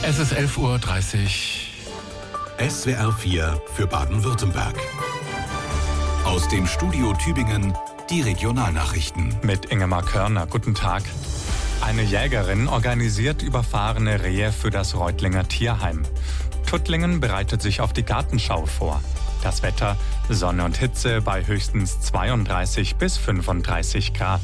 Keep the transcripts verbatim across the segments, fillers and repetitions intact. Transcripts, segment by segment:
Es ist elf Uhr dreißig. S W R vier für Baden-Württemberg. Aus dem Studio Tübingen die Regionalnachrichten. Mit Ingemar Körner. Guten Tag. Eine Jägerin organisiert überfahrene Rehe für das Reutlinger Tierheim. Tuttlingen bereitet sich auf die Gartenschau vor. Das Wetter: Sonne und Hitze bei höchstens zweiunddreißig bis fünfunddreißig Grad.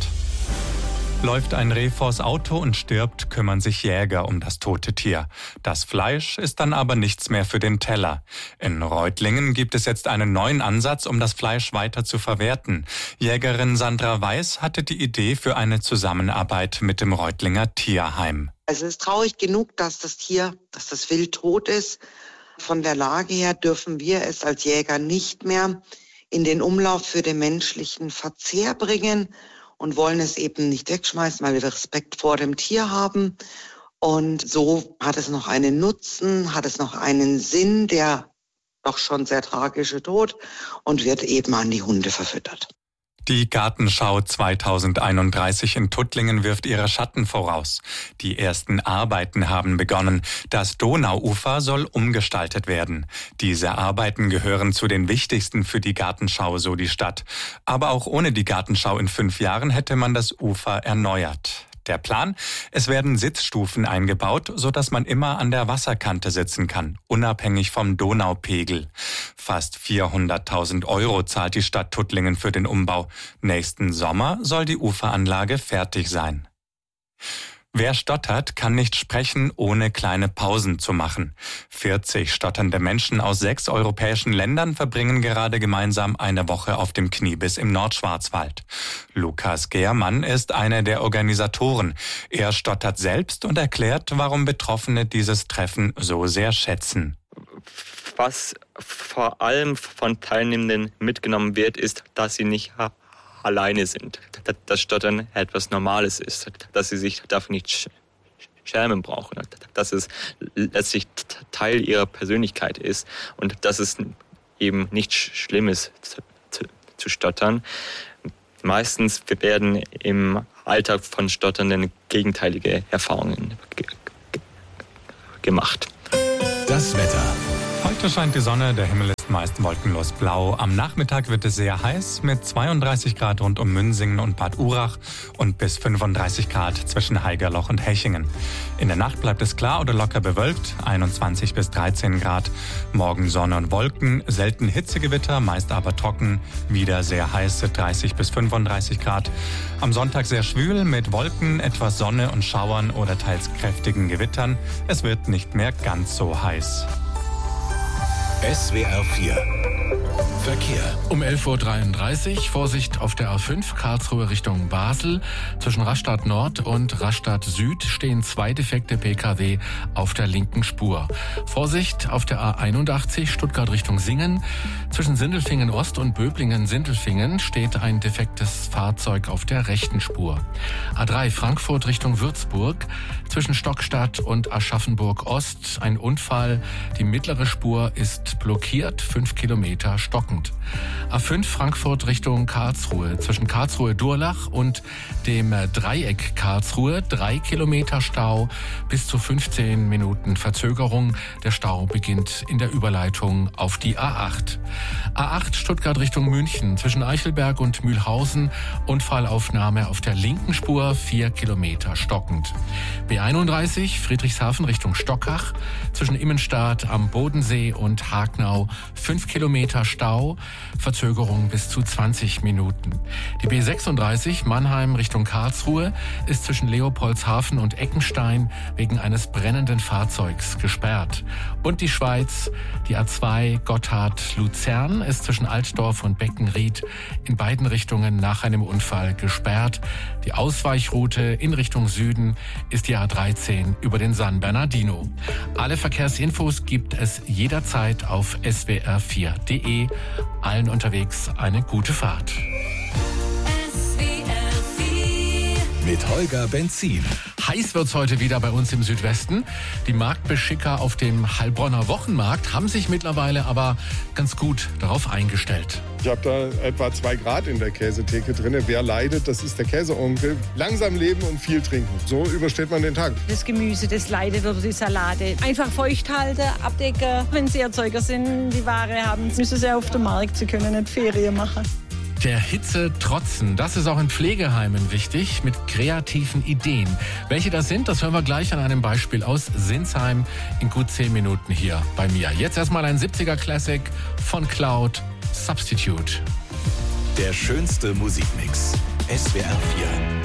Läuft ein Reh vors Auto und stirbt, kümmern sich Jäger um das tote Tier. Das Fleisch ist dann aber nichts mehr für den Teller. In Reutlingen gibt es jetzt einen neuen Ansatz, um das Fleisch weiter zu verwerten. Jägerin Sandra Weiß hatte die Idee für eine Zusammenarbeit mit dem Reutlinger Tierheim. Also es ist traurig genug, dass das Tier, dass das Wild tot ist. Von der Lage her dürfen wir es als Jäger nicht mehr in den Umlauf für den menschlichen Verzehr bringen und wollen es eben nicht wegschmeißen, weil wir Respekt vor dem Tier haben. Und so hat es noch einen Nutzen, hat es noch einen Sinn, der doch schon sehr tragische Tod, und wird eben an die Hunde verfüttert. Die Gartenschau zweitausendeinunddreißig in Tuttlingen wirft ihre Schatten voraus. Die ersten Arbeiten haben begonnen. Das Donauufer soll umgestaltet werden. Diese Arbeiten gehören zu den wichtigsten für die Gartenschau, so die Stadt. Aber auch ohne die Gartenschau in fünf Jahren hätte man das Ufer erneuert. Der Plan: Es werden Sitzstufen eingebaut, sodass man immer an der Wasserkante sitzen kann, unabhängig vom Donaupegel. Fast vierhunderttausend Euro zahlt die Stadt Tuttlingen für den Umbau. Nächsten Sommer soll die Uferanlage fertig sein. Wer stottert, kann nicht sprechen, ohne kleine Pausen zu machen. vierzig stotternde Menschen aus sechs europäischen Ländern verbringen gerade gemeinsam eine Woche auf dem Kniebiss im Nordschwarzwald. Lukas Gehrmann ist einer der Organisatoren. Er stottert selbst und erklärt, warum Betroffene dieses Treffen so sehr schätzen. Was vor allem von Teilnehmenden mitgenommen wird, ist, dass sie nicht alleine sind, dass Stottern etwas Normales ist, dass sie sich dafür nicht schämen brauchen, dass es letztlich Teil ihrer Persönlichkeit ist und dass es eben nichts Schlimmes zu, zu, zu stottern. Meistens werden im Alltag von Stotternden gegenteilige Erfahrungen ge- ge- gemacht. Das Wetter. Heute scheint die Sonne, der Himmel ist meist wolkenlos blau. Am Nachmittag wird es sehr heiß mit zweiunddreißig Grad rund um Münsingen und Bad Urach und bis fünfunddreißig Grad zwischen Haigerloch und Hechingen. In der Nacht bleibt es klar oder locker bewölkt, einundzwanzig bis dreizehn Grad. Morgen Sonne und Wolken, selten Hitzegewitter, meist aber trocken, wieder sehr heiße dreißig bis fünfunddreißig Grad. Am Sonntag sehr schwül mit Wolken, etwas Sonne und Schauern oder teils kräftigen Gewittern. Es wird nicht mehr ganz so heiß. S W R vier Verkehr. Um elf Uhr dreiunddreißig, Vorsicht auf der A fünf, Karlsruhe Richtung Basel. Zwischen Rastatt Nord und Rastatt Süd stehen zwei defekte P K W auf der linken Spur. Vorsicht auf der A einundachtzig, Stuttgart Richtung Singen. Zwischen Sindelfingen Ost und Böblingen-Sindelfingen steht ein defektes Fahrzeug auf der rechten Spur. A drei, Frankfurt Richtung Würzburg. Zwischen Stockstadt und Aschaffenburg Ost ein Unfall. Die mittlere Spur ist blockiert, fünf Kilometer stockend. A fünf, Frankfurt Richtung Karlsruhe. Zwischen Karlsruhe-Durlach und dem Dreieck Karlsruhe drei Kilometer Stau, bis zu fünfzehn Minuten Verzögerung. Der Stau beginnt in der Überleitung auf die A acht. A acht, Stuttgart Richtung München. Zwischen Eichelberg und Mühlhausen Unfallaufnahme auf der linken Spur, vier Kilometer stockend. B einunddreißig, Friedrichshafen Richtung Stockach. Zwischen Immenstadt am Bodensee und Hagnau fünf Kilometer Stau, Verzögerung bis zu zwanzig Minuten. Die B sechsunddreißig, Mannheim Richtung Karlsruhe, ist zwischen Leopoldshafen und Eckenstein wegen eines brennenden Fahrzeugs gesperrt. Und die Schweiz, die A zwei Gotthard-Luzern, ist zwischen Altdorf und Beckenried in beiden Richtungen nach einem Unfall gesperrt. Die Ausweichroute in Richtung Süden ist die A dreizehn über den San Bernardino. Alle Verkehrsinfos gibt es jederzeit auf S W R vier Punkt de. Allen unterwegs eine gute Fahrt. Mit Holger Benzin. Heiß wird's heute wieder bei uns im Südwesten. Die Marktbeschicker auf dem Heilbronner Wochenmarkt haben sich mittlerweile aber ganz gut darauf eingestellt. Ich habe da etwa zwei Grad in der Käsetheke drin. Wer leidet, das ist der Käseonkel. Langsam leben und viel trinken. So übersteht man den Tag. Das Gemüse, das leidet oder die Salate. Einfach feucht halten, abdecken. Wenn Sie Erzeuger sind, die Ware haben, müssen Sie auf dem Markt. Sie können nicht Ferien machen. Der Hitze trotzen, das ist auch in Pflegeheimen wichtig, mit kreativen Ideen. Welche das sind, das hören wir gleich an einem Beispiel aus Sinsheim in gut zehn Minuten hier bei mir. Jetzt erstmal ein siebziger Classic von Cloud, Substitute. Der schönste Musikmix. S W R vier.